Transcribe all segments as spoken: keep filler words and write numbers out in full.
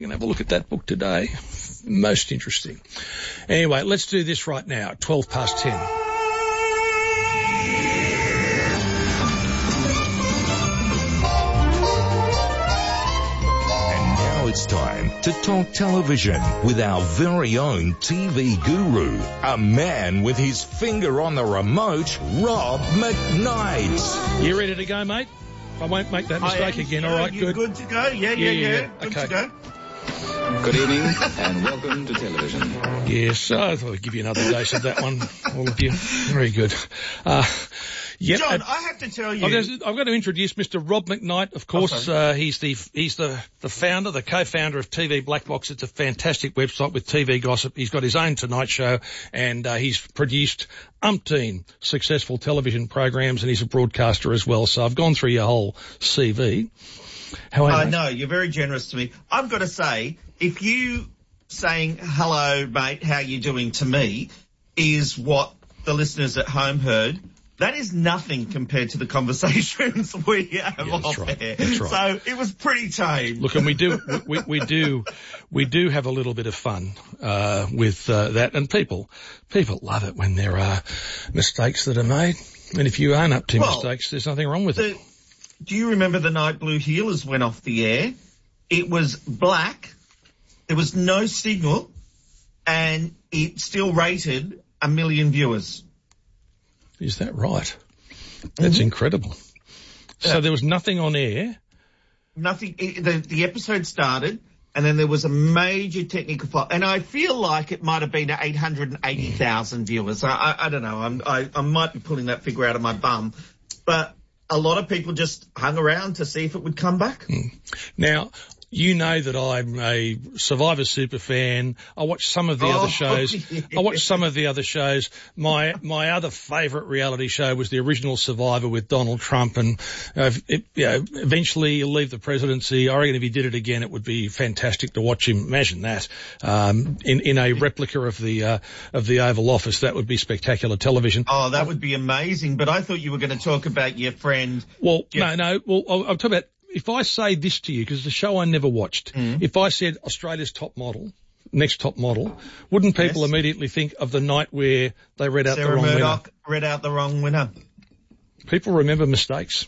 can have a look at that book today. Most interesting. Anyway, let's do this right now, twelve past ten. It's time to talk television with our very own T V guru, a man with his finger on the remote, Rob McKnight. You ready to go, mate? I won't make that mistake again. All right, good. good. Good to go? Yeah, yeah, yeah. yeah. yeah. Good okay. to go. Good evening and welcome to television. Yes, I thought I'd give you another dose of that one, all of you. Very good. Uh, Yep. John, I have to tell you, I've got, I've got to introduce Mister Rob McKnight. Of course, oh, uh, he's the he's the the founder, the co-founder of T V Black Box. It's a fantastic website with T V gossip. He's got his own Tonight Show, and uh, he's produced umpteen successful television programs, and he's a broadcaster as well. So I've gone through your whole C V. How are you? I know you're very generous to me. I've got to say, if you saying hello, mate, how you doing to me is what the listeners at home heard. That is nothing compared to the conversations we have yeah, off right. air. That's right. So it was pretty tame. Look, and we do, we, we do, we do have a little bit of fun, uh, with, uh, that. And people, people love it when there are mistakes that are made. And if you aren't up to well, mistakes, there's nothing wrong with the, it. Do you remember the night Blue Heelers went off the air? It was black. There was no signal and it still rated a million viewers. Is that right? That's mm-hmm. incredible. So yeah. There was nothing on air? Nothing. The, the episode started and then there was a major technical fault. And I feel like it might have been eight hundred eighty thousand viewers. I, I, I don't know. I'm, I, I might be pulling that figure out of my bum. But a lot of people just hung around to see if it would come back. Mm. Now, you know that I'm a Survivor super fan. I watch some of the oh, other shows. Yeah. I watch some of the other shows. My my other favourite reality show was the original Survivor with Donald Trump. And uh, it, you know, eventually he'll leave the presidency. I reckon if he did it again, it would be fantastic to watch him. Imagine that um, in in a replica of the uh, of the Oval Office. That would be spectacular television. Oh, that would be amazing. But I thought you were going to talk about your friend. Well, Jeff- no, no. Well, I'll, I'll talk about. If I say this to you, because it's a show I never watched, mm. if I said Australia's top model, next top model, wouldn't people yes. immediately think of the night where they read out Sarah the wrong Murdoch winner? read out the wrong winner. People remember mistakes.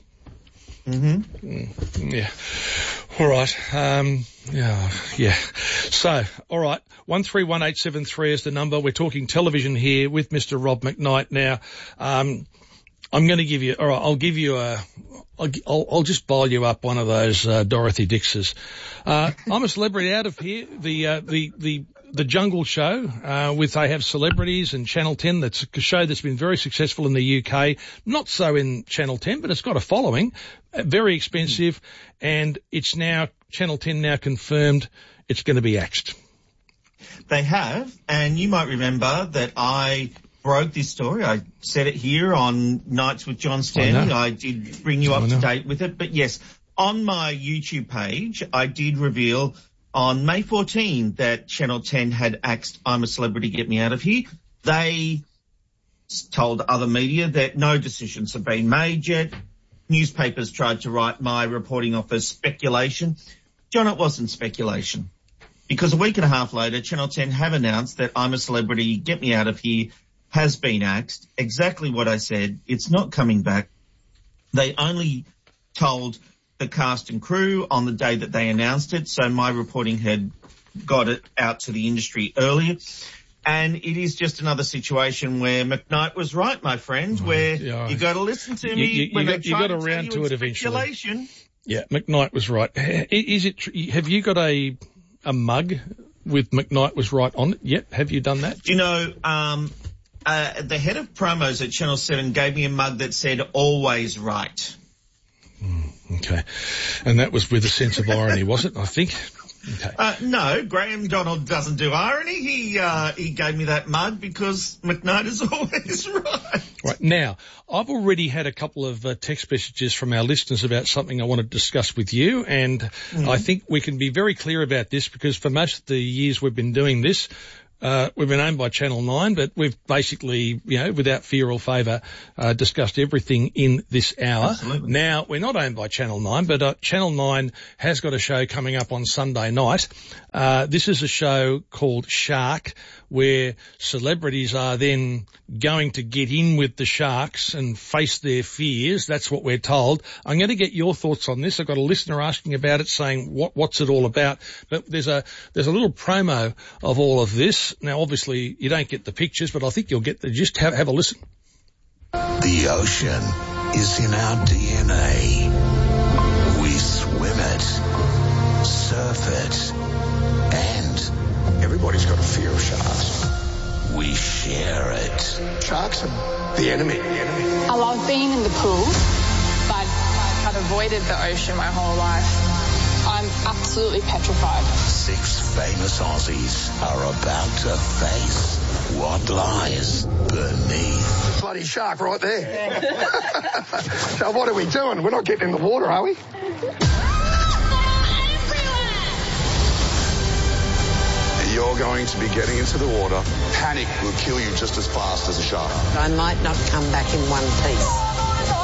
Mm-hmm. Mm, yeah. All right. Um, yeah, yeah. So, all right. one three one eight seven three is the number. We're talking television here with Mister Rob McKnight. Now, um, I'm going to give you, all right, I'll give you a, I'll, I'll, I'll just boil you up one of those, uh, Dorothy Dixes. Uh, I'm a Celebrity Out of Here, the, uh, the, the, the Jungle Show, uh, with They Have Celebrities and Channel ten. That's a show that's been very successful in the U K. Not so in Channel ten, but it's got a following. Uh, very expensive. And it's now, Channel ten now confirmed it's going to be axed. They have. And you might remember that I broke this story. I said it here on Nights with John Stanley. I, I did bring you up to date with it. But yes, on my YouTube page, I did reveal on May fourteenth that Channel ten had axed I'm a Celebrity, Get Me Out of Here. They told other media that no decisions have been made yet. Newspapers tried to write my reporting off as speculation. John, it wasn't speculation. Because a week and a half later, Channel ten have announced that I'm a Celebrity, Get Me Out of Here has been axed. Exactly what I said. It's not coming back. They only told the cast and crew on the day that they announced it, so my reporting had got it out to the industry earlier. And it is just another situation where McKnight was right, my friend, where yeah. you got to listen to you, me you, when you I got, you try got to around tell to you it eventually. Yeah, McKnight was right. Is it? Have you got a a mug with McKnight was right on it yet? Have you done that? Do you know, um, uh, the head of promos at Channel seven gave me a mug that said always right. Mm, okay. And that was with a sense of irony, was it? I think. Okay. Uh, no, Graham Donald doesn't do irony. He, uh, he gave me that mug because McKnight is always right. Right. Now, I've already had a couple of uh, text messages from our listeners about something I want to discuss with you, and mm. I think we can be very clear about this because for most of the years we've been doing this, Uh, we've been owned by Channel nine, but we've basically, you know, without fear or favour, uh, discussed everything in this hour. Absolutely. Now, we're not owned by Channel nine, but uh, Channel nine has got a show coming up on Sunday night. Uh, this is a show called Shark, where celebrities are then going to get in with the sharks and face their fears. That's what we're told. I'm going to get your thoughts on this. I've got a listener asking about it, saying, what, what's it all about? But there's a, there's a little promo of all of this. Now, obviously, you don't get the pictures, but I think you'll get the gist. Have, have a listen. The ocean is in our D N A. We swim it, surf it, and everybody's got a fear of sharks. We share it. Sharks are the enemy. The enemy. I love being in the pool, but I've avoided the ocean my whole life. I'm absolutely petrified. Six famous Aussies are about to face what lies beneath. Bloody shark right there. So what are we doing? We're not getting in the water, are we? You're going to be getting into the water. Panic will kill you just as fast as a shark. I might not come back in one piece.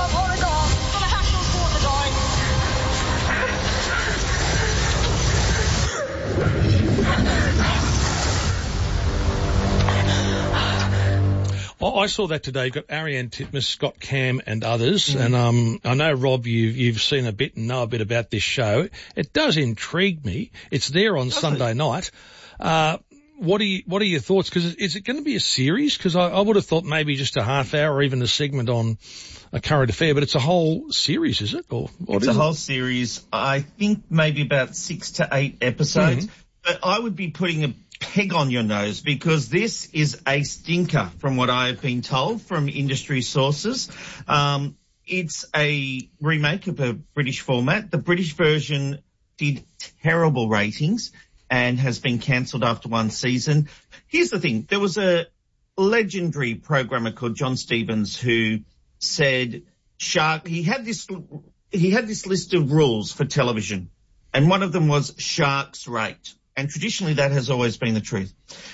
I saw that today. You've got Ariane Titmus, Scott Cam and others. Mm. And um, I know, Rob, you, you've seen a bit and know a bit about this show. It does intrigue me. It's there on Doesn't Sunday it? night. Uh, what are you, what are your thoughts? Because is it going to be a series? Because I, I would have thought maybe just a half hour or even a segment on a current affair, but it's a whole series, is it? Or what It's is a it? whole series. I think maybe about six to eight episodes. Mm-hmm. But I would be putting a peg on your nose because this is a stinker from what I have been told from industry sources. Um, it's a remake of a British format. The British version did terrible ratings and has been cancelled after one season. Here's the thing. There was a legendary programmer called John Stevens who said shark, he had this, he had this list of rules for television, and one of them was sharks rate. And traditionally that has always been the truth.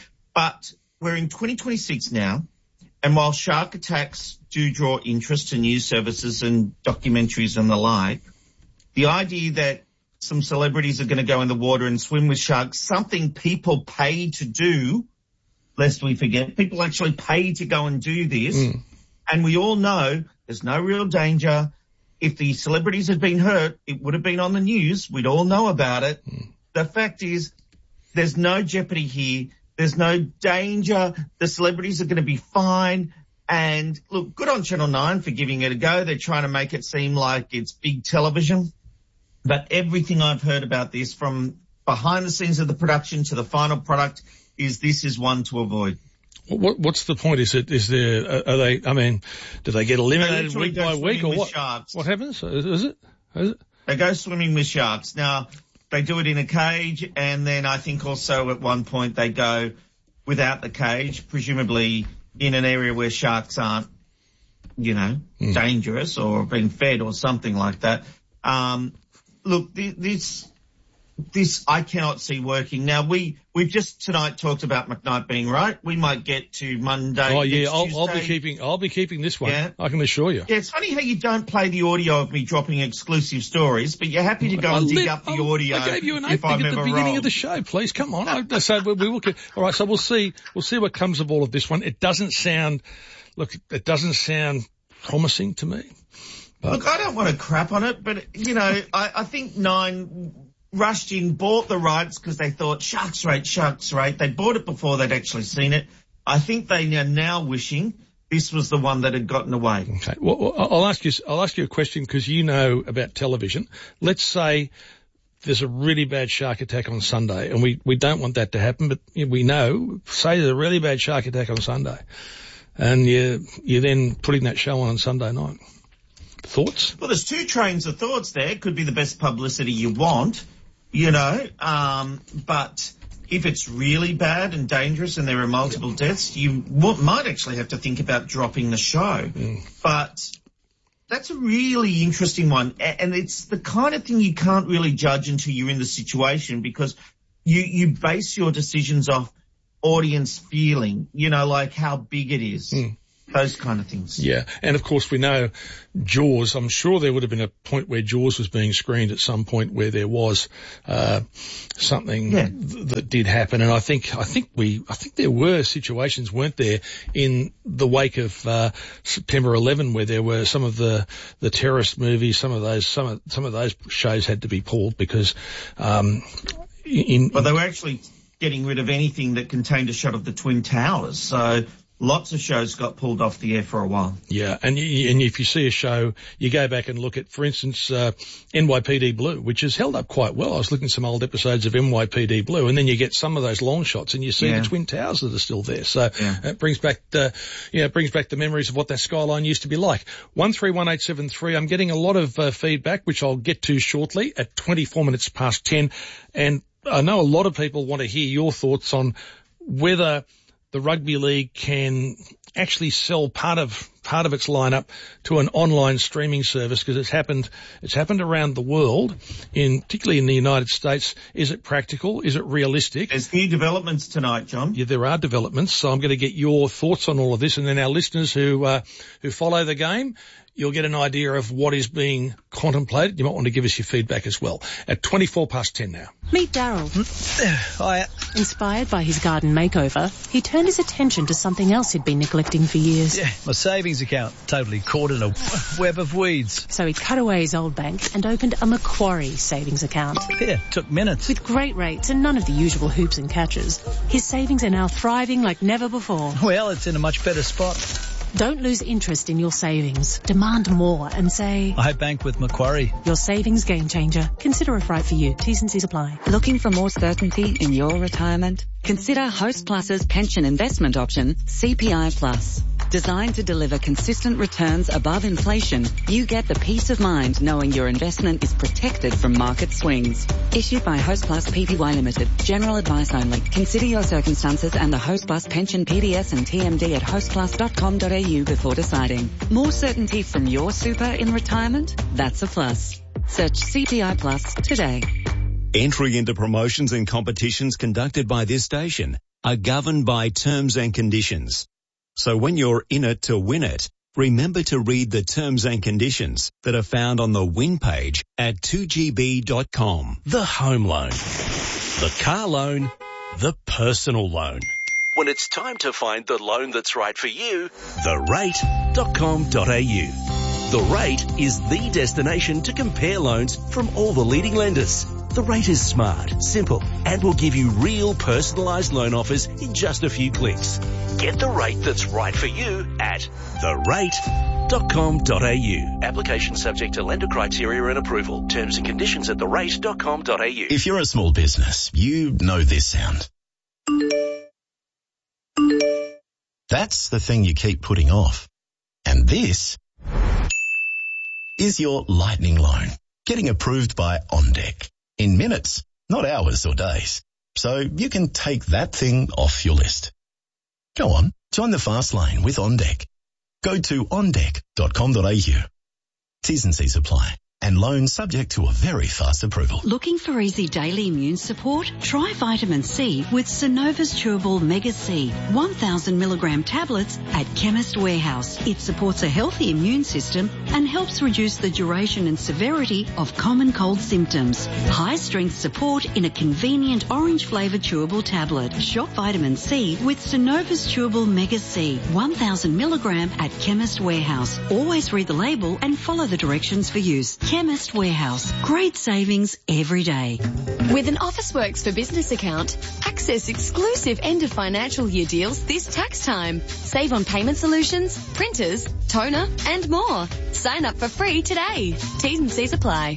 But we're in twenty twenty-six now, and while shark attacks do draw interest to news services and documentaries and the like, the idea that some celebrities are going to go in the water and swim with sharks, something people pay to do, lest we forget, people actually pay to go and do this. Mm. And we all know there's no real danger. If the celebrities had been hurt, it would have been on the news. We'd all know about it. Mm. The fact is, there's no jeopardy here. There's no danger. The celebrities are going to be fine. And look, good on Channel nine for giving it a go. They're trying to make it seem like it's big television. But everything I've heard about this, from behind the scenes of the production to the final product, is this is one to avoid. What, what's the point? Is it, is there, are they, I mean, do they get eliminated week by week or what? Sharks. What happens? Is, is it? Is it? They go swimming with sharks. Now, they do it in a cage, and then I think also at one point they go without the cage, presumably in an area where sharks aren't, you know, mm. dangerous or being fed or something like that. Um, look, this, this I cannot see working. Now, we, we've just tonight talked about McKnight being right. We might get to Monday. Oh, yeah, I'll, I'll be keeping, I'll be keeping this one. Yeah. I can assure you. Yeah, it's funny how you don't play the audio of me dropping exclusive stories, but you're happy to go I and dig live, up the I, audio. I gave you an opening at the beginning wrong. of the show. Please, come on. I, so we, we will get, all right, so we'll see, we'll see what comes of all of this one. It doesn't sound, look, it doesn't sound promising to me. But. Look, I don't want to crap on it, but, you know, I, I think Nine rushed in, bought the rights because they thought sharks rate, sharks rate. They bought it before they'd actually seen it. I think they are now wishing this was the one that had gotten away. Okay. Well, I'll ask you, I'll ask you a question because you know about television. Let's say there's a really bad shark attack on Sunday, and we, we don't want that to happen, but we know, say there's a really bad shark attack on Sunday, and you, you're then putting that show on on Sunday night. Thoughts? Well, there's two trains of thoughts there. It could be the best publicity you want. You know, um, but if it's really bad and dangerous and there are multiple deaths, you w- might actually have to think about dropping the show. Mm. But that's a really interesting one. A- and it's the kind of thing you can't really judge until you're in the situation, because you, you base your decisions off audience feeling, you know, like how big it is. Mm. Those kind of things. Yeah. And of course we know Jaws, I'm sure there would have been a point where Jaws was being screened at some point where there was, uh, something yeah. th- that did happen. And I think, I think we, I think there were situations, weren't there, in the wake of, uh, September eleventh where there were some of the, the terrorist movies, some of those, some of, some of those shows had to be pulled because, um, in. Well, they were actually getting rid of anything that contained a shot of the Twin Towers. So, lots of shows got pulled off the air for a while. Yeah, and you, and if you see a show, you go back and look at, for instance, uh, N Y P D Blue, which has held up quite well. I was looking at some old episodes of N Y P D Blue, and then you get some of those long shots, and you see yeah. the Twin Towers that are still there. So yeah. it brings back, uh, you know, it brings back the memories of what that skyline used to be like. One three one eight seven three. I'm getting a lot of uh, feedback, which I'll get to shortly at twenty-four minutes past ten, and I know a lot of people want to hear your thoughts on whether the rugby league can actually sell part of part of its lineup to an online streaming service, because it's happened it's happened around the world, in particularly in the United States. Is it practical? Is it realistic? There's new developments tonight, John. Yeah, there are developments. So I'm going to get your thoughts on all of this, and then our listeners who uh, who follow the game, you'll get an idea of what is being contemplated. You might want to give us your feedback as well. At twenty-four past ten now. Meet Daryl. Hi. Inspired by his garden makeover, he turned his attention to something else he'd been neglecting for years. Yeah, my savings account. Totally caught in a web of weeds. So he cut away his old bank and opened a Macquarie savings account. Yeah, took minutes. With great rates and none of the usual hoops and catches, his savings are now thriving like never before. Well, it's in a much better spot. Don't lose interest in your savings. Demand more and say, I bank with Macquarie. Your savings game changer. Consider if right for you. T's and C's apply. Looking for more certainty in your retirement? Consider Host Plus's pension investment option, C P I Plus. Designed to deliver consistent returns above inflation, you get the peace of mind knowing your investment is protected from market swings. Issued by Host Plus Pty Limited. General advice only. Consider your circumstances and the Host Plus pension P D S and T M D at host plus dot com dot a u before deciding. More certainty from your super in retirement? That's a plus. Search C P I Plus today. Entry into promotions and competitions conducted by this station are governed by terms and conditions. So when you're in it to win it, remember to read the terms and conditions that are found on the win page at two g b dot com. The home loan, the car loan, the personal loan. When it's time to find the loan that's right for you, the rate dot com dot a u. The Rate is the destination to compare loans from all the leading lenders. The Rate is smart, simple, and will give you real personalised loan offers in just a few clicks. Get the rate that's right for you at the rate dot com dot a u. Application subject to lender criteria and approval. Terms and conditions at the rate dot com dot a u. If you're a small business, you know this sound. That's the thing you keep putting off. And this is your lightning loan, getting approved by OnDeck in minutes, not hours or days. So you can take that thing off your list. Go on, join the fast lane with OnDeck. Go to on deck dot com dot a u. T's and C's apply. And loan subject to a very fast approval. Looking for easy daily immune support? Try vitamin C with Synova's Chewable Mega C, one thousand milligram tablets at Chemist Warehouse. It supports a healthy immune system and helps reduce the duration and severity of common cold symptoms. High strength support in a convenient orange flavoured chewable tablet. Shop vitamin C with Synova's Chewable Mega C, one thousand milligram at Chemist Warehouse. Always read the label and follow the directions for use. Chemist Warehouse. Great savings every day. With an Officeworks for Business account, access exclusive end of financial year deals this tax time. Save on payment solutions, printers, toner, and more. Sign up for free today. T's and C's apply.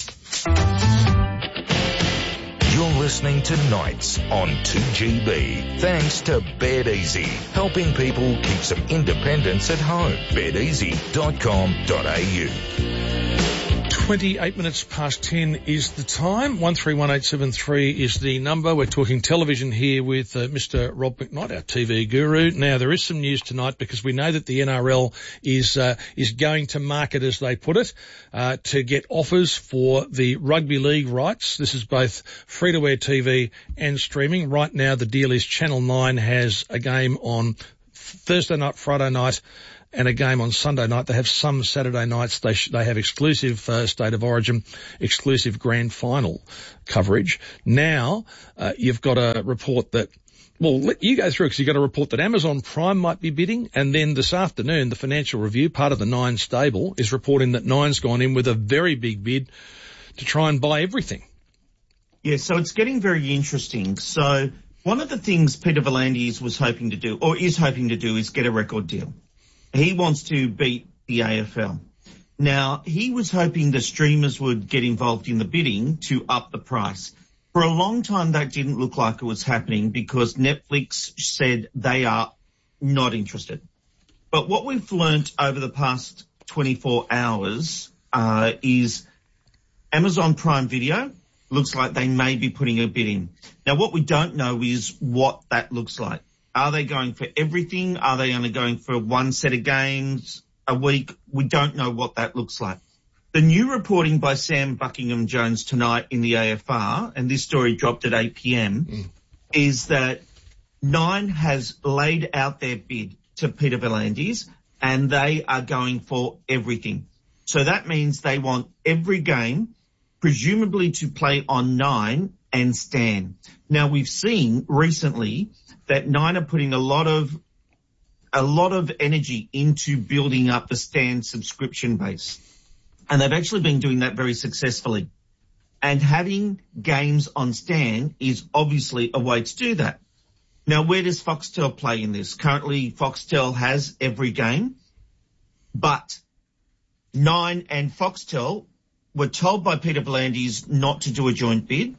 You're listening to Nights on two G B. Thanks to Bed Easy, helping people keep some independence at home. bed easy dot com dot a u. twenty-eight minutes past ten is the time. one three one eight seven three is the number. We're talking television here with uh, Mister Rob McKnight, our T V guru. Now, there is some news tonight because we know that the N R L is uh, is going to market, as they put it, uh, to get offers for the rugby league rights. This is both free-to-air T V and streaming. Right now, the deal is Channel nine has a game on Thursday night, Friday night, and a game on Sunday night. They have some Saturday nights. They sh- they have exclusive uh, State of Origin, exclusive Grand Final coverage. Now uh, you've got a report that, well, let you go through because you've got a report that Amazon Prime might be bidding, and then this afternoon the Financial Review, part of the Nine stable, is reporting that Nine's gone in with a very big bid to try and buy everything. Yeah, so it's getting very interesting. So one of the things Peter V'landys was hoping to do, or is hoping to do, is get a record deal. He wants to beat the A F L. Now, he was hoping the streamers would get involved in the bidding to up the price. For a long time, that didn't look like it was happening because Netflix said they are not interested. But what we've learnt over the past twenty-four hours uh, is Amazon Prime Video looks like they may be putting a bid in. Now, what we don't know is what that looks like. Are they going for everything? Are they only going for one set of games a week? We don't know what that looks like. The new reporting by Sam Buckingham-Jones tonight in the A F R, and this story dropped at eight p.m, mm. is that Nine has laid out their bid to Peter V'landys, and they are going for everything. So that means they want every game, presumably to play on Nine and Stan. Now, we've seen recently that Nine are putting a lot of a lot of energy into building up the Stan subscription base. And they've actually been doing that very successfully. And having games on Stan is obviously a way to do that. Now, where does Foxtel play in this? Currently, Foxtel has every game, but Nine and Foxtel were told by Peter V'landys not to do a joint bid.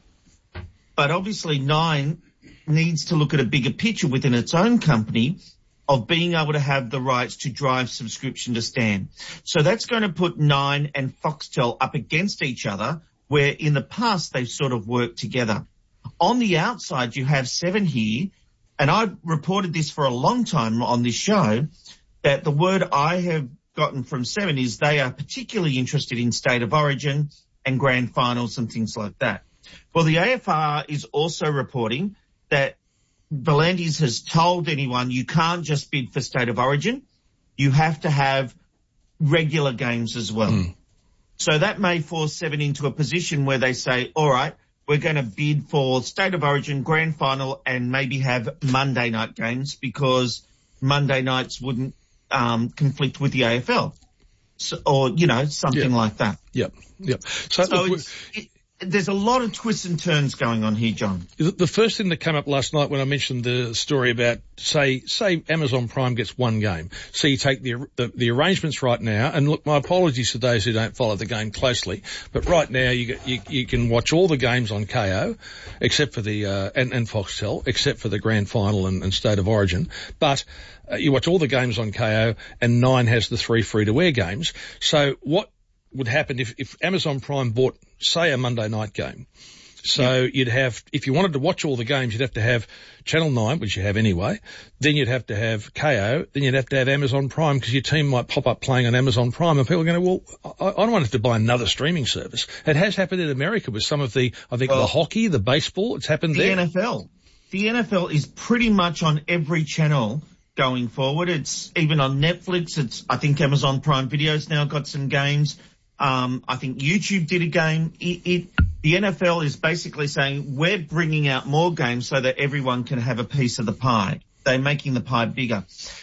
But obviously Nine needs to look at a bigger picture within its own company of being able to have the rights to drive subscription to Stan. So that's going to put Nine and Foxtel up against each other, where in the past they've sort of worked together. On the outside, you have Seven here, and I've reported this for a long time on this show, that the word I have gotten from Seven is they are particularly interested in State of Origin and Grand Finals and things like that. Well, the A F R is also reporting that V'landys has told anyone you can't just bid for State of Origin. You have to have regular games as well. Mm. So that may force Seven into a position where they say, all right, we're going to bid for State of Origin, Grand Final, and maybe have Monday night games because Monday nights wouldn't um, conflict with the A F L. So, or, you know, something yep. like that. Yep, yep. So, so look, it's, it, there's a lot of twists and turns going on here, John. The first thing that came up last night when I mentioned the story about, say, say Amazon Prime gets one game. So you take the, the the arrangements right now, and look, my apologies to those who don't follow the game closely, but right now you you, you can watch all the games on K O, except for the uh, and, and Foxtel, except for the Grand Final and, and State of Origin. But uh, you watch all the games on K O, and Nine has the three free-to-air games. So what would happen if, if Amazon Prime bought, say, a Monday night game? So yeah. you'd have, if you wanted to watch all the games, you'd have to have Channel nine, which you have anyway. Then you'd have to have K O. Then you'd have to have Amazon Prime because your team might pop up playing on Amazon Prime and people are going to, well, I, I don't want to have to buy another streaming service. It has happened in America with some of the, I think, well, the hockey, the baseball. It's happened the there. The N F L. The N F L is pretty much on every channel going forward. It's even on Netflix. It's, I think Amazon Prime Video's now got some games. Um, I think YouTube did a game. It, it, the N F L is basically saying we're bringing out more games so that everyone can have a piece of the pie. They're making the pie bigger.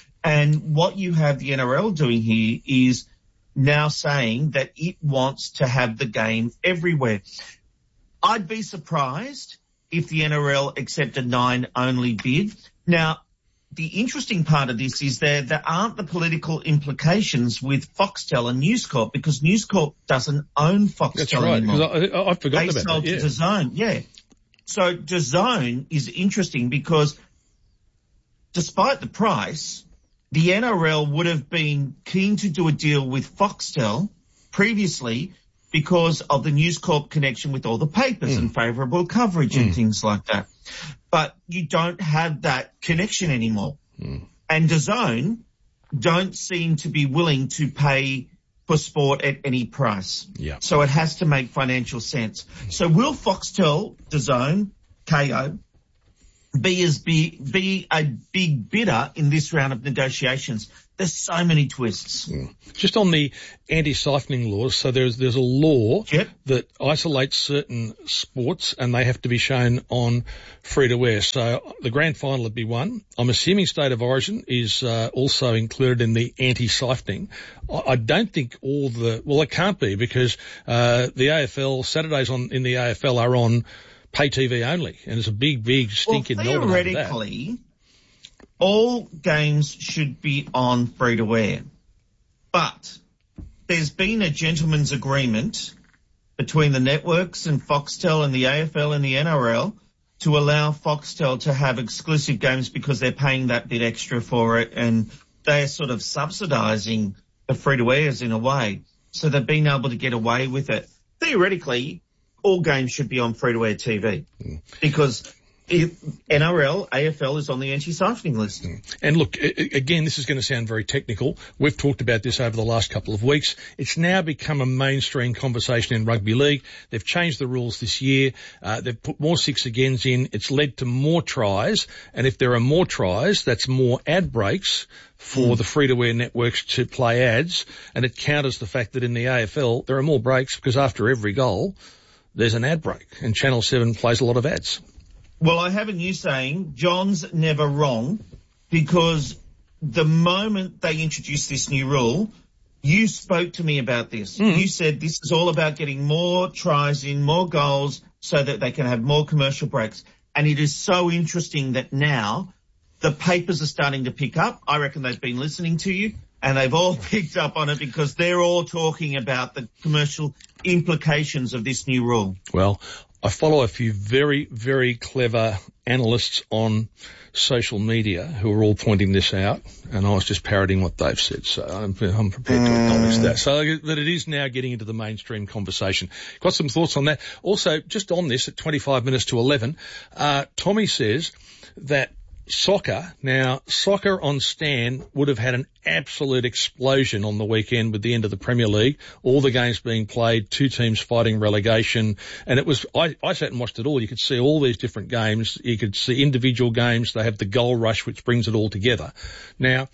And what you have the N R L doing here is now saying that it wants to have the game everywhere. I'd be surprised if the N R L accepted Nine only bid. Now, the interesting part of this is there there aren't the political implications with Foxtel and News Corp because News Corp doesn't own Foxtel That's right, anymore. I, I've forgotten they about sold that. Yeah. to DAZN, yeah. So DAZN is interesting because despite the price, the N R L would have been keen to do a deal with Foxtel previously because of the News Corp connection with all the papers mm. and favourable coverage mm. and things like that. But you don't have that connection anymore. Mm. And DAZN don't seem to be willing to pay for sport at any price. Yeah. So it has to make financial sense. So will Foxtel, DAZN, K O, be as be, be a big bidder in this round of negotiations? There's so many twists. Mm. Just on the anti-siphoning laws, so there's there's a law yep. that isolates certain sports and they have to be shown on free-to-air. So the grand final would be one. I'm assuming State of Origin is uh, also included in the anti-siphoning. I, I don't think all the, well, it can't be because uh, the A F L, Saturdays on in the A F L are on pay T V only, and there's a big, big stink well, in Melbourne over that. Theoretically, all games should be on free-to-air. But there's been a gentleman's agreement between the networks and Foxtel and the A F L and the N R L to allow Foxtel to have exclusive games because they're paying that bit extra for it, and they're sort of subsidising the free-to-airs in a way. So they've been able to get away with it. Theoretically, all games should be on free-to-air T V mm. because if N R L, A F L is on the anti-siphoning list. And look, again, this is going to sound very technical. We've talked about this over the last couple of weeks. It's now become a mainstream conversation in rugby league. They've changed the rules this year. Uh, they've put more six agains in. It's led to more tries. And if there are more tries, that's more ad breaks for mm. the free-to-air networks to play ads. And it counters the fact that in the A F L, there are more breaks because after every goal, there's an ad break. And Channel seven plays a lot of ads. Well, I have a new saying, John's never wrong, because the moment they introduced this new rule, you spoke to me about this. Mm. You said this is all about getting more tries in, more goals, so that they can have more commercial breaks. And it is so interesting that now the papers are starting to pick up. I reckon they've been listening to you, and they've all picked up on it because they're all talking about the commercial implications of this new rule. Well, I follow a few very, very clever analysts on social media who are all pointing this out, and I was just parroting what they've said, so I'm, I'm prepared to acknowledge that. So that it is now getting into the mainstream conversation. Got some thoughts on that. Also, just on this at twenty-five minutes to eleven, uh, Tommy says that soccer, now soccer on Stan would have had an absolute explosion on the weekend with the end of the Premier League, all the games being played, two teams fighting relegation, and it was, I, I sat and watched it all. You could see all these different games. You could see individual games. They have the goal rush, which brings it all together. Now,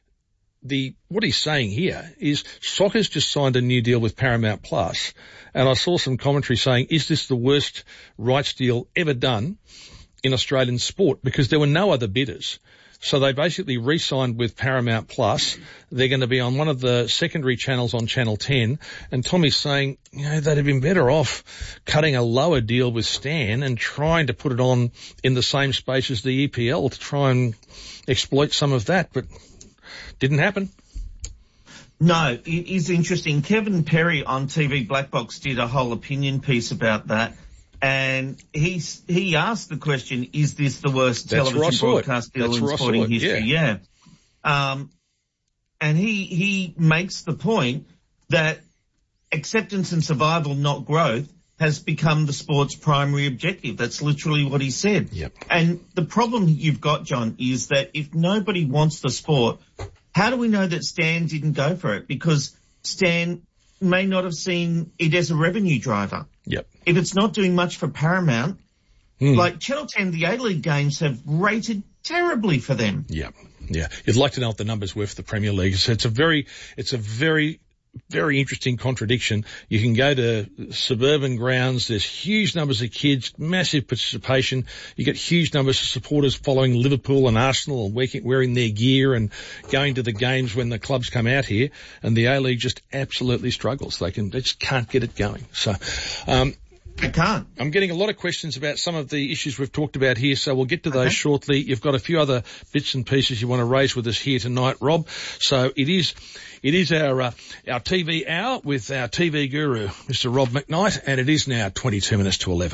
the, what he's saying here is soccer's just signed a new deal with Paramount Plus, and I saw some commentary saying, is this the worst rights deal ever done in Australian sport? Because there were no other bidders. So they basically re-signed with Paramount Plus. They're going to be on one of the secondary channels on Channel ten. And Tommy's saying, you know, they'd have been better off cutting a lower deal with Stan and trying to put it on in the same space as the E P L to try and exploit some of that. But didn't happen. No, it is interesting. Kevin Perry on T V Black Box did a whole opinion piece about that. And he he asked the question, is this the worst That's television broadcast deal That's in sporting history? Yeah. yeah. Um, and he he makes the point that acceptance and survival, not growth, has become the sport's primary objective. That's literally what he said. Yep. And the problem you've got, John, is that if nobody wants the sport, how do we know that Stan didn't go for it? Because Stan may not have seen it as a revenue driver. Yep. If it's not doing much for Paramount, mm. like Channel ten, the A-League games have rated terribly for them. Yeah, yeah. You'd like to know what the numbers were for the Premier League. So it's a very, it's a very, very interesting contradiction. You can go to suburban grounds. There's huge numbers of kids, massive participation. You get huge numbers of supporters following Liverpool and Arsenal and wearing their gear and going to the games when the clubs come out here. And the A-League just absolutely struggles. They can, they just can't get it going. So, um, I can't. I'm getting a lot of questions about some of the issues we've talked about here, so we'll get to those okay. shortly. You've got a few other bits and pieces you want to raise with us here tonight, Rob. So it is, it is our, uh, our T V hour with our T V guru, Mister Rob McKnight, and it is now twenty-two minutes to eleven.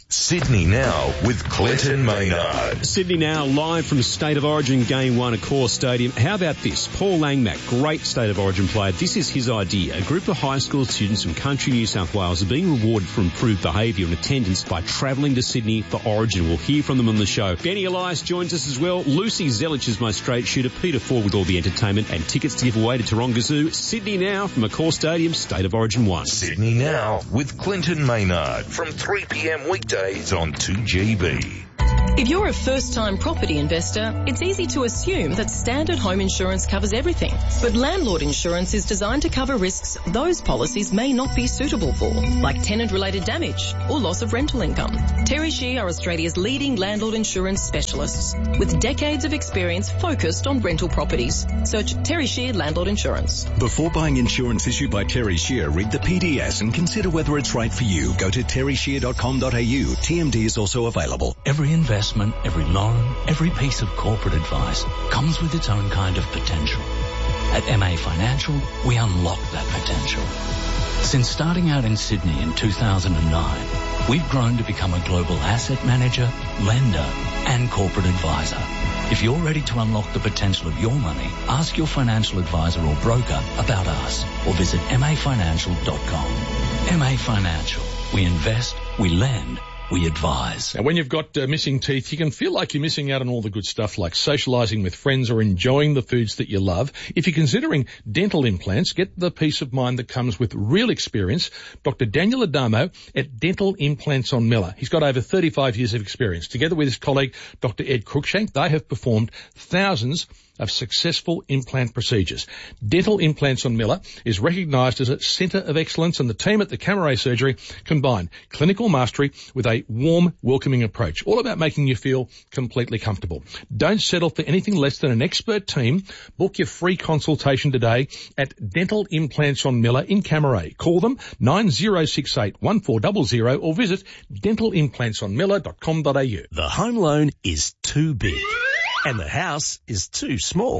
Sydney Now with Clinton Maynard. Sydney Now live from State of Origin Game one at Core Stadium. How about this? Paul Langmack, great State of Origin player. This is his idea. A group of high school students from country New South Wales are being rewarded for improved behaviour and attendance by travelling to Sydney for Origin. We'll hear from them on the show. Benny Elias joins us as well. Lucy Zelich is my straight shooter. Peter Ford with all the entertainment and tickets to give away to Taronga Zoo. Sydney Now from a Core Stadium, State of Origin one. Sydney Now with Clinton Maynard from three p.m. weekdays on two G B. If you're a first-time property investor, it's easy to assume that standard home insurance covers everything. But landlord insurance is designed to cover risks those policies may not be suitable for, like tenant-related damage or loss of rental income. Terry Shear are Australia's leading landlord insurance specialists, with decades of experience focused on rental properties. Search Terry Shear Landlord Insurance. Before buying insurance issued by Terry Shear, read the P D S and consider whether it's right for you. Go to terry shear dot com dot a u. T M D is also available. Every investment, every loan, every piece of corporate advice comes with its own kind of potential. At M A Financial, we unlock that potential. Since starting out in Sydney in two thousand nine, we've grown to become a global asset manager, lender, and corporate advisor. If you're ready to unlock the potential of your money, ask your financial advisor or broker about us or visit m a financial dot com. M A Financial. We invest, we lend, we advise. Now, when you've got uh, missing teeth, you can feel like you're missing out on all the good stuff like socialising with friends or enjoying the foods that you love. If you're considering dental implants, get the peace of mind that comes with real experience. Doctor Daniel Adamo at Dental Implants on Miller. He's got over thirty-five years of experience. Together with his colleague, Doctor Ed Cruikshank, they have performed thousands of successful implant procedures. Dental Implants on Miller is recognised as a centre of excellence, and the team at the Camera Surgery combine clinical mastery with a warm, welcoming approach, all about making you feel completely comfortable. Don't settle for anything less than an expert team. Book your free consultation today at Dental Implants on Miller in Camera. Call them nine zero six eight, one four zero zero or visit dental implants on miller dot com dot a u. The home loan is too big and the house is too small.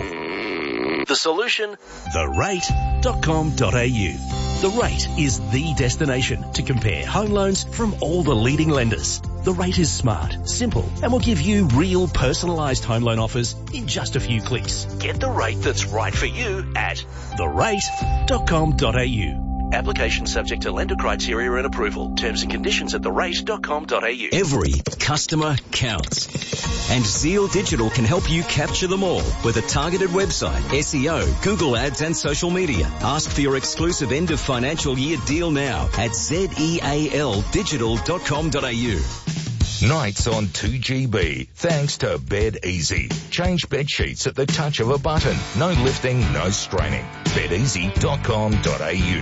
The solution? the rate dot com dot a u. The Rate is the destination to compare home loans from all the leading lenders. The Rate is smart, simple, and will give you real personalised home loan offers in just a few clicks. Get the rate that's right for you at the rate dot com dot a u. Application subject to lender criteria and approval. Terms and conditions at the rate dot com dot a u. Every customer counts. And Zeal Digital can help you capture them all with a targeted website, S E O, Google Ads and social media. Ask for your exclusive end of financial year deal now at zeal digital dot com dot a u. Nights on two G B, thanks to Bed Easy. Change bed sheets at the touch of a button. No lifting, no straining. bed easy dot com dot a u.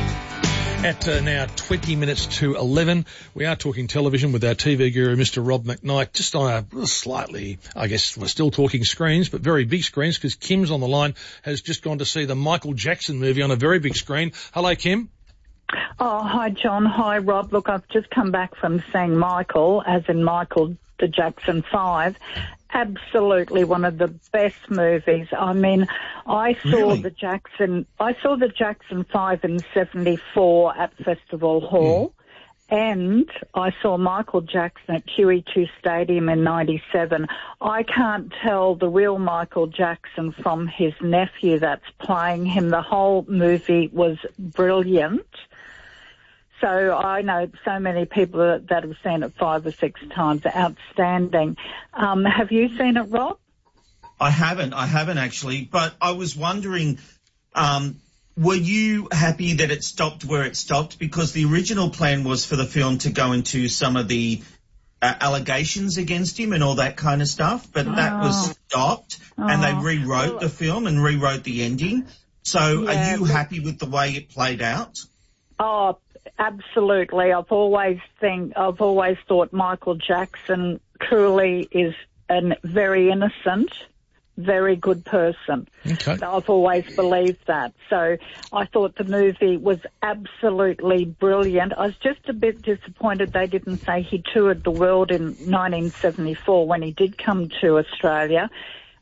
At uh, now twenty minutes to eleven, we are talking television with our T V guru, Mister Rob McKnight, just on a slightly, I guess we're still talking screens, but very big screens, because Kim's on the line, has just gone to see the Michael Jackson movie on a very big screen. Hello, Kim. Oh, hi, John. Hi, Rob. Look, I've just come back from seeing Michael, as in Michael the Jackson five. Absolutely one of the best movies. I mean, I saw Really? the Jackson, I saw the Jackson five in seventy-four at Festival Hall. Mm. And I saw Michael Jackson at Q E two Stadium in ninety-seven. I can't tell the real Michael Jackson from his nephew that's playing him. The whole movie was brilliant. So I know so many people that, that have seen it five or six times. Outstanding. Um, have you seen it, Rob? I haven't. I haven't actually. But I was wondering, um, were you happy that it stopped where it stopped? Because the original plan was for the film to go into some of the uh, allegations against him and all that kind of stuff. But that Oh. was stopped, and they Oh. rewrote the film and rewrote the ending. So Yeah, are you but- happy with the way it played out? Oh, absolutely. I've always think I've always thought Michael Jackson truly is a very innocent, very good person. Okay. I've always believed that. So I thought the movie was absolutely brilliant. I was just a bit disappointed they didn't say he toured the world in nineteen seventy-four when he did come to Australia.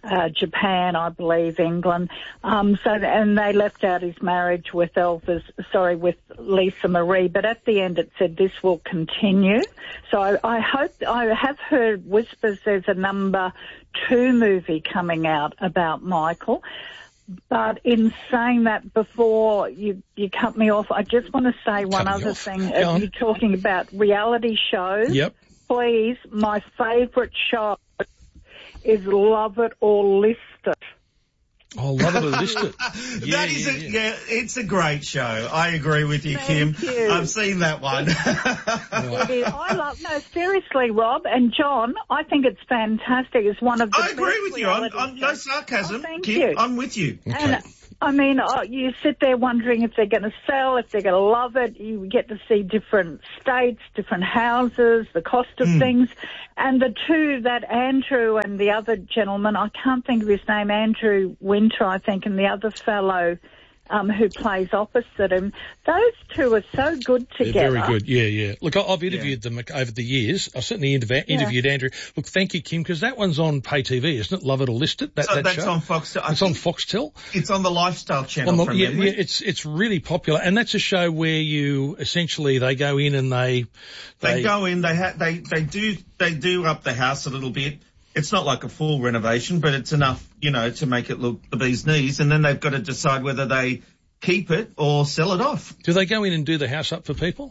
uh, Japan, I believe, England. Um, so, and they left out his marriage with Elvis, sorry, with Lisa Marie, but at the end it said this will continue. So I, I hope, I have heard whispers there's a number two movie coming out about Michael. But in saying that, before you, you cut me off, I just want to say one Cut me other off. thing. Go If on. you're talking about reality shows, Yep. please, my favourite show is Love It or List It. Oh, Love It or List It. Yeah, that is yeah, a, yeah. yeah, it's a great show. I agree with you, Thank Kim. you. I've seen that one. It is. I love, no, seriously, Rob and John, I think it's fantastic. It's one of the I agree best with you. I'm, reality I'm no shows. sarcasm. Oh, thank Kim, you. I'm with you. And, I mean, oh, you sit there wondering if they're going to sell, if they're going to love it. You get to see different states, different houses, the cost of Mm. things. And the two, that Andrew and the other gentleman, I can't think of his name, Andrew Winter, I think, and the other fellow um, who plays opposite him, those two are so good They're together. very good. Yeah, yeah. Look, I- I've interviewed them over the years. I certainly interv- interviewed Andrew. Look, thank you, Kim, because that one's on pay T V, isn't it? Love It or List It. That, So that that's show. on Foxtel. I It's on think Foxtel. It's on the Lifestyle Channel On the- from yeah, memory. yeah, it's it's really popular, and that's a show where you essentially they go in and they They go in, they ha- they they do they do up the house a little bit. It's not like a full renovation, but it's enough, you know, to make it look the bee's knees. And then they've got to decide whether they keep it or sell it off. Do they go in and do the house up for people?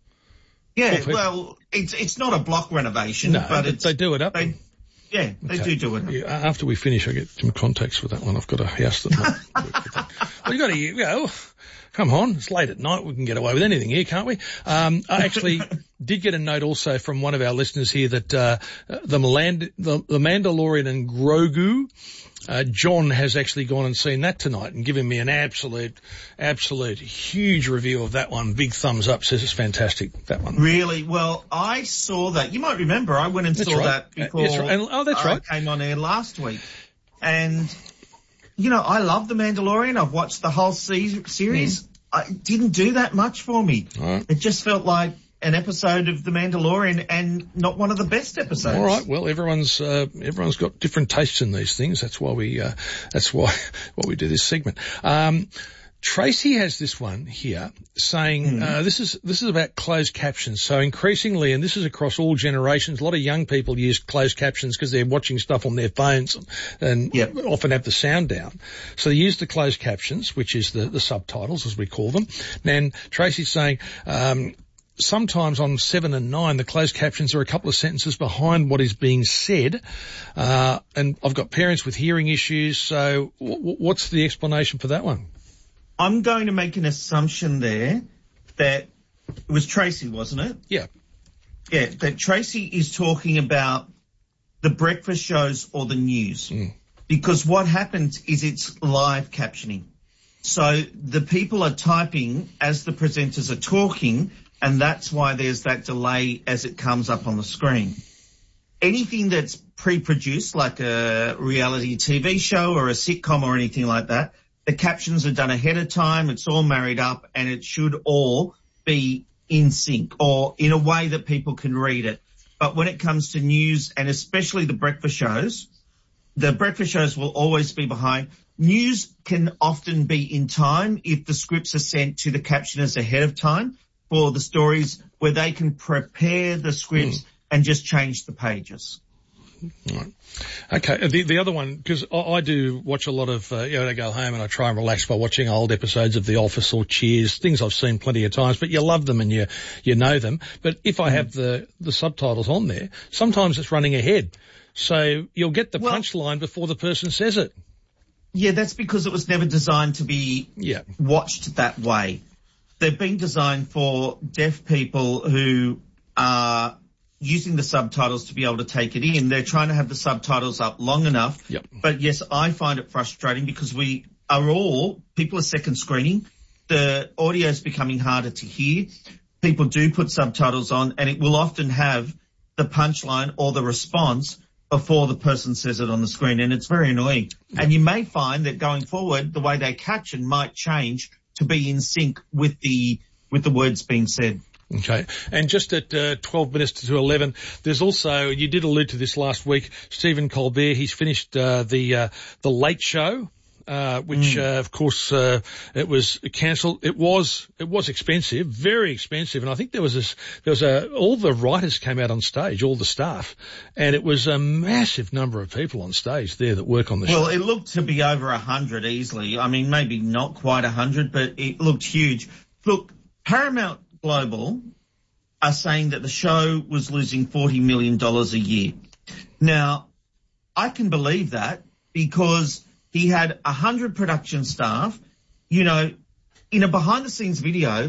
Yeah, people- well, it's it's not a block renovation, No, but but it's they do it up. They, yeah, they Okay. do do it. Yeah, after we finish, I get some contacts with that one. I've got a house that might work with that. Well, you got to, you know, come on, it's late at night. We can get away with anything here, can't we? Um, I actually did get a note also from one of our listeners here that uh, the, Maland- the, the Mandalorian and Grogu, uh, John has actually gone and seen that tonight and given me an absolute, absolute huge review of that one. Big thumbs up, says it's fantastic, that one. Really? Well, I saw that. You might remember I went and That's saw right. that Uh, before yes, right. And- oh, that's I right. came on air last week. And, you know, I love The Mandalorian. I've watched the whole se- series. Mm. I, it didn't do that much for me. All right. It just felt like an episode of The Mandalorian and not one of the best episodes. All right. Well, everyone's uh, everyone's got different tastes in these things. That's why we uh, that's why why we do this segment. Um, Tracy has this one here saying Mm. uh, this is this is about closed captions. So increasingly, and this is across all generations, a lot of young people use closed captions because they're watching stuff on their phones and Yep. often have the sound down. So they use the closed captions, which is the, the subtitles as we call them. And Tracy's saying. Um, Sometimes on seven and nine, the closed captions are a couple of sentences behind what is being said. Uh, and I've got parents with hearing issues. So w- w- what's the explanation for that one? I'm going to make an assumption there that it was Tracy, wasn't it? Yeah. Yeah, that Tracy is talking about the breakfast shows or the news. Mm. Because what happens is it's live captioning. So the people are typing as the presenters are talking, and that's why there's that delay as it comes up on the screen. Anything that's pre-produced, like a reality T V show or a sitcom or anything like that, the captions are done ahead of time, it's all married up, and it should all be in sync or in a way that people can read it. But when it comes to news, and especially the breakfast shows, the breakfast shows will always be behind. News can often be in time if the scripts are sent to the captioners ahead of time for the stories where they can prepare the scripts mm. and just change the pages. Right. Okay. The the other one, because I, I do watch a lot of, uh, you know, I go home and I try and relax by watching old episodes of The Office or Cheers, things I've seen plenty of times, but you love them and you, you know them. But if I have the, the subtitles on there, sometimes it's running ahead. So you'll get the well, punchline before the person says it. Yeah, that's because it was never designed to be yeah. watched that way. They've been designed for deaf people who are using the subtitles to be able to take it in. They're trying to have the subtitles up long enough. Yep. But yes, I find it frustrating because we are all, people are second screening. The audio is becoming harder to hear. People do put subtitles on and it will often have the punchline or the response before the person says it on the screen, and it's very annoying. Yep. And you may find that going forward, the way they caption might change to be in sync with the with the words being said. Okay. And just at uh, twelve minutes to eleven, there's also, you did allude to this last week, Stephen Colbert, he's finished uh, the uh, the Late Show. Uh, which, mm. uh, of course, uh, it was cancelled. It was, it was expensive, very expensive. And I think there was this, there was a, all the writers came out on stage, all the staff, and it was a massive number of people on stage there that work on the well, show. Well, it looked to be over a hundred easily. I mean, maybe not quite a hundred, but it looked huge. Look, Paramount Global are saying that the show was losing forty million dollars a year. Now, I can believe that because he had a hundred production staff. You know, in a behind-the-scenes video,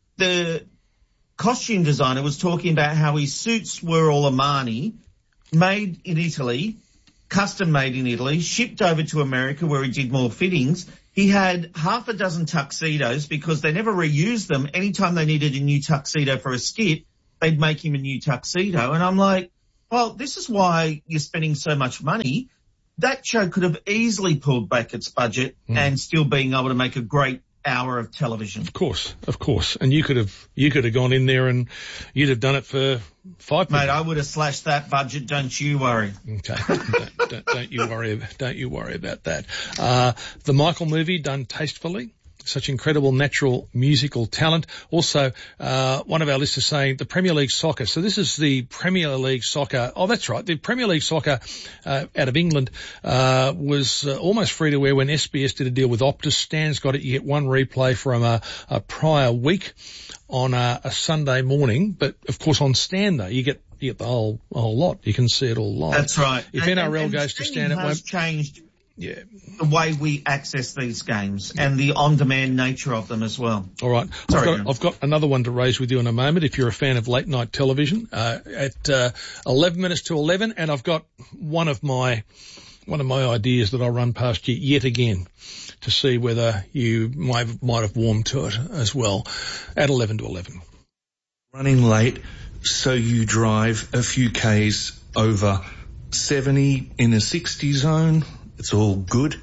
the costume designer was talking about how his suits were all Armani, made in Italy, custom made in Italy, shipped over to America where he did more fittings. He had half a dozen tuxedos because they never reused them. Anytime they needed a new tuxedo for a skit, they'd make him a new tuxedo. And I'm like, well, this is why you're spending so much money. That show could have easily pulled back its budget mm. and still being able to make a great hour of television. Of course, of course. And you could have, you could have gone in there and you'd have done it for five Mate, I would have slashed that budget, don't you worry. Okay. don't, don't, don't you worry, don't you worry about that. Uh, the Michael movie done tastefully. Such incredible natural musical talent. Also, uh, one of our listeners saying the Premier League Soccer. So this is the Premier League Soccer. Oh, that's right. The Premier League Soccer, uh, out of England, uh, was uh, almost free to air when S B S did a deal with Optus. Stan's got it. You get one replay from a, a prior week on a, a Sunday morning. But of course on Stan though, you get, you get the whole, a whole lot. You can see it all live. That's right. If and, N R L and, goes and to Stan, it won't changed. Yeah. The way we access these games yeah. and the on-demand nature of them as well. All right. Sorry, I've got, I've got another one to raise with you in a moment if you're a fan of late night television. Uh, at uh, eleven minutes to eleven, and I've got one of my one of my ideas that I'll run past you yet again to see whether you might, might have warmed to it as well at eleven to eleven. Running late, so you drive a few Ks over seventy in a sixty zone. It's all good.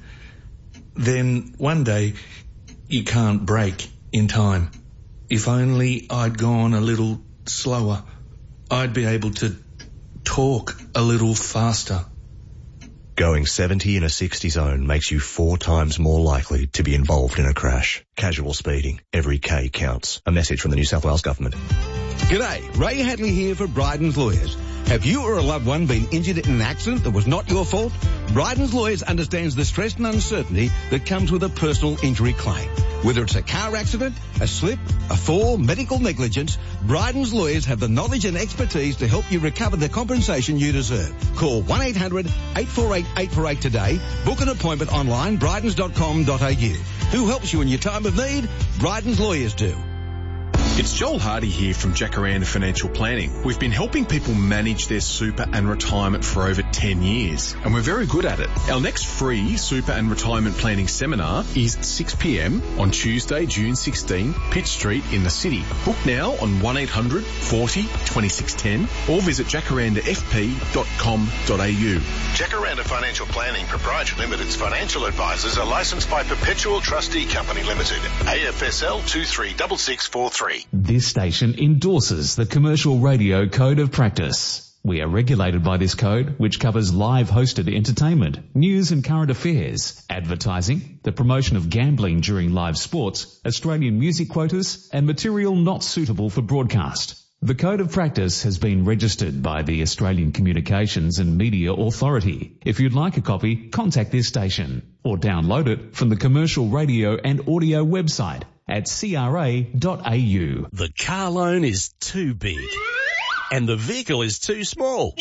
Then one day you can't brake in time. If only I'd gone a little slower, I'd be able to talk a little faster. Going seventy in a sixty zone makes you four times more likely to be involved in a crash. Casual speeding. Every K counts. A message from the New South Wales Government. G'day, Ray Hadley here for Bryden's Lawyers. Have you or a loved one been injured in an accident that was not your fault? Bryden's Lawyers understands the stress and uncertainty that comes with a personal injury claim. Whether it's a car accident, a slip, a fall, medical negligence, Bryden's Lawyers have the knowledge and expertise to help you recover the compensation you deserve. Call one eight hundred eight four eight eight four eight today. Book an appointment online, brydens dot com dot a u. Who helps you in your time of need? Bryden's Lawyers do. It's Joel Hardy here from Jacaranda Financial Planning. We've been helping people manage their super and retirement for over ten years, and we're very good at it. Our next free super and retirement planning seminar is six p m on Tuesday, June sixteenth, Pitt Street in the city. Book now on one eight hundred forty twenty-six ten or visit jacaranda f p dot com dot a u. Jacaranda Financial Planning Proprietary Limited's financial advisors are licensed by Perpetual Trustee Company Limited, A F S L two three six six four three. This station endorses the Commercial Radio Code of Practice. We are regulated by this code, which covers live hosted entertainment, news and current affairs, advertising, the promotion of gambling during live sports, Australian music quotas, and material not suitable for broadcast. The Code of Practice has been registered by the Australian Communications and Media Authority. If you'd like a copy, contact this station or download it from the Commercial Radio and Audio website at c r a dot a u. The car loan is too big and the vehicle is too small.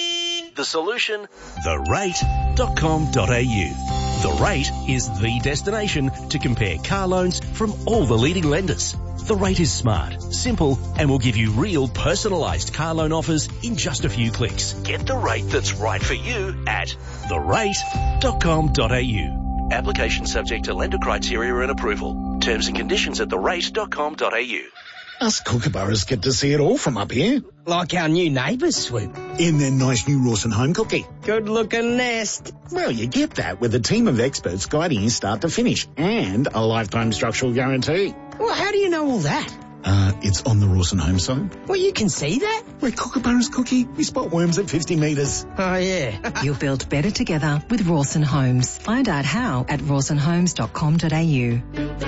The solution? the rate dot com dot a u. The Rate is the destination to compare car loans from all the leading lenders. The Rate is smart, simple, and will give you real personalised car loan offers in just a few clicks. Get the rate that's right for you at the rate dot com dot a u. Application subject to lender criteria and approval. Terms and conditions at the rate dot com dot a u. Us kookaburras get to see it all from up here. Like our new neighbours, Swoop. In their nice new Rawson home cookie. Good looking nest. Well, you get that with a team of experts guiding you start to finish and a lifetime structural guarantee. Well, how do you know all that? Uh, it's on the Rawson home side. Well, you can see that? We're Kookaburra's cookie. We spot worms at fifty metres. Oh, yeah. You'll build better together with Rawson Homes. Find out how at rawson homes dot com dot a u.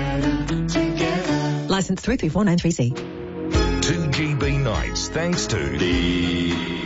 Licence three three four nine three C. two G B nights thanks to the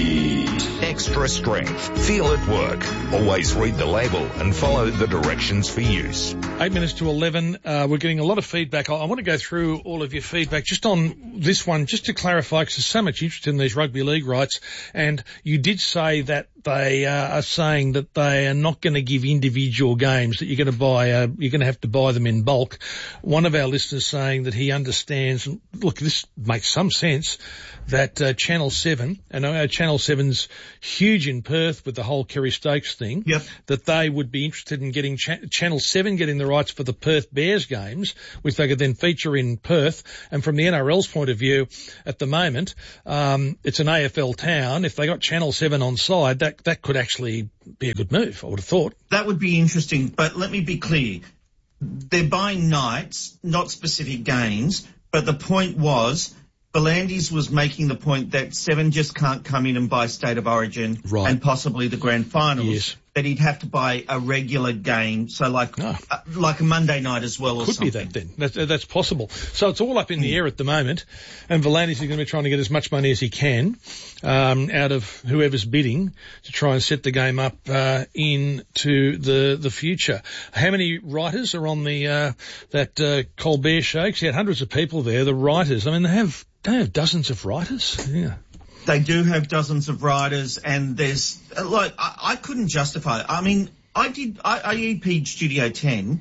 Extra Strength. Feel it work. Always read the label and follow the directions for use. Eight minutes to eleven. Uh, we're getting a lot of feedback. I, I want to go through all of your feedback just on this one, just to clarify, because there's so much interest in these rugby league rights. And you did say that they uh, are saying that they are not going to give individual games, that you're going to buy, uh, you're going to have to buy them in bulk. One of our listeners saying that he understands, and look, this makes some sense, that uh, Channel seven, and uh, Channel seven's huge in Perth with the whole Kerry Stokes thing, yep. that they would be interested in getting cha- Channel seven getting the rights for the Perth Bears games, which they could then feature in Perth. And from the N R L's point of view, at the moment, um, it's an A F L town. If they got Channel seven on side, that, that could actually be a good move, I would have thought. That would be interesting, but let me be clear. They're buying nights, not specific games, but the point was, V'landys was making the point that Seven just can't come in and buy State of Origin right. and possibly the grand finals. Yes. That he'd have to buy a regular game, so like no. uh, like a Monday night as well or Could something. Could be that then. That's, that's possible. So it's all up in the air at the moment, and V'landys is going to be trying to get as much money as he can um, out of whoever's bidding to try and set the game up uh, into the the future. How many writers are on the uh, that uh, Colbert show? Because he had hundreds of people there, the writers. I mean, they have, they have dozens of writers. Yeah. They do have dozens of writers, and there's, like, I, I couldn't justify it. I mean, I did, I, I E P'd Studio ten.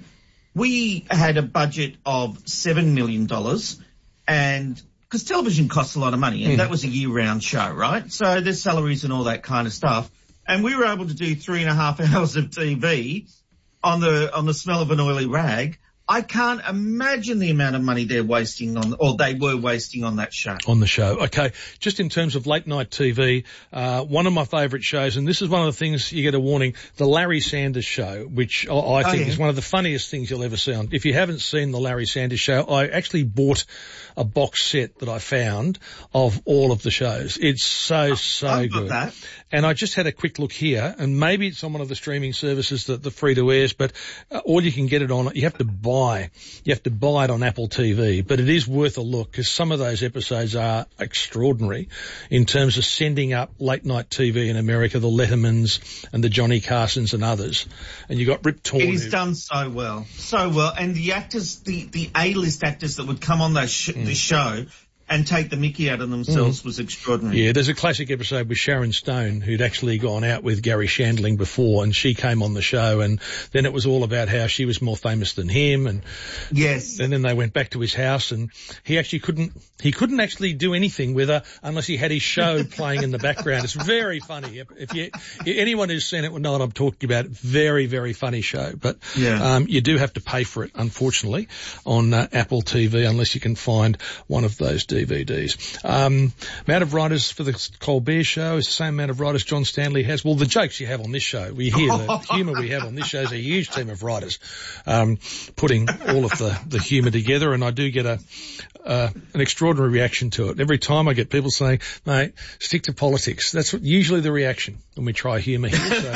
We had a budget of seven million dollars, and, because television costs a lot of money, and mm. that was a year-round show, right? So there's salaries and all that kind of stuff. And we were able to do three and a half hours of T V on the, on the smell of an oily rag. I can't imagine the amount of money they're wasting on, or they were wasting on that show. On the show. Okay. Just in terms of late night T V, uh, one of my favourite shows, and this is one of the things you get a warning, the Larry Sanders Show, which I, I think oh, yeah. is one of the funniest things you'll ever see on. If you haven't seen the Larry Sanders Show, I actually bought a box set that I found of all of the shows. It's so, so I've got good. That. And I just had a quick look here, and maybe it's on one of the streaming services, that the free to airs, but uh, all you can get it on, you have to buy, you have to buy it on Apple T V, but it is worth a look, because some of those episodes are extraordinary in terms of sending up late night T V in America, the Lettermans and the Johnny Carsons and others. And you got Rip Torn. It is done so well, so well. And the actors, the, the A-list actors that would come on those sh- mm. the show and take the mickey out of themselves mm. was extraordinary. Yeah, there's a classic episode with Sharon Stone, who'd actually gone out with Gary Shandling before, and she came on the show, and then it was all about how she was more famous than him, and yes, and then they went back to his house, and he actually couldn't, he couldn't actually do anything with her unless he had his show playing in the background. It's very funny. If you, anyone who's seen it would know what I'm talking about. Very, very funny show, but yeah. um, you do have to pay for it, unfortunately, on uh, Apple T V, unless you can find one of those D V Ds. Um, amount of writers for the Colbert Show is the same amount of writers John Stanley has. Well, the jokes you have on this show, we hear the humour we have on this show is a huge team of writers um, putting all of the, the humour together, and I do get a uh, an extraordinary reaction to it. Every time I get people saying, mate, stick to politics. That's what, usually the reaction when we try humour here. So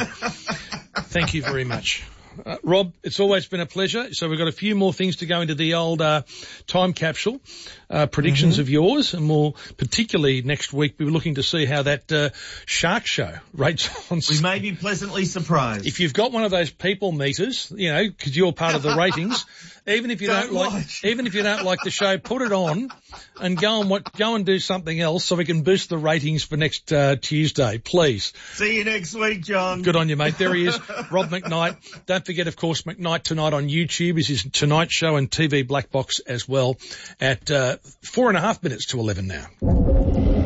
thank you very much. Uh, Rob, it's always been a pleasure. So we've got a few more things to go into the old uh, time capsule uh, predictions mm-hmm. of yours, and we'll particularly next week be looking to see how that uh, shark show rates on. We may be pleasantly surprised. If you've got one of those people meters, you know, because you're part of the ratings, even if you don't, don't like, watch. even if you don't like the show, put it on and go and what, go and do something else so we can boost the ratings for next uh, Tuesday, please. See you next week, John. Good on you, mate. There he is, Rob McKnight. Don't forget, of course, McKnight Tonight on YouTube is his Tonight Show and T V Black Box as well at uh, four and a half minutes to eleven now.